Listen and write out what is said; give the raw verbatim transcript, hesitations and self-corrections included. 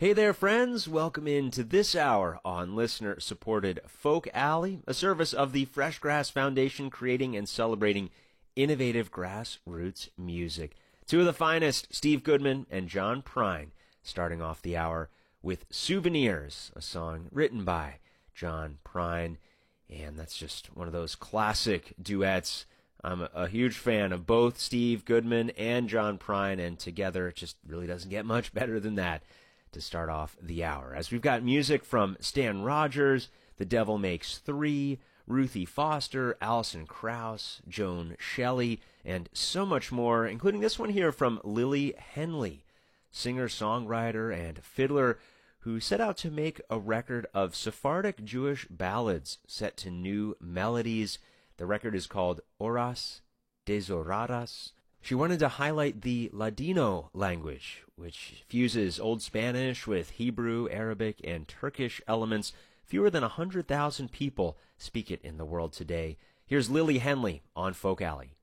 Hey there, friends. Welcome into this hour on listener-supported Folk Alley, a service of the Fresh Grass Foundation, creating and celebrating innovative grassroots music. Two of the finest, Steve Goodman and John Prine, starting off the hour with Souvenirs, a song written by John Prine, and that's just one of those classic duets. I'm a, a huge fan of both Steve Goodman and John Prine, and together it just really doesn't get much better than that to start off the hour. As we've got music from Stan Rogers, The Devil Makes Three, Ruthie Foster, Alison Krauss, Joan Shelley, and so much more, including this one here from Lily Henley, singer-songwriter and fiddler who set out to make a record of Sephardic Jewish ballads set to new melodies. The record is called Horas Desoradas. She wanted to highlight the Ladino language, which fuses Old Spanish with Hebrew, Arabic, and Turkish elements. Fewer than one hundred thousand people speak it in the world today. Here's Lily Henley on Folk Alley.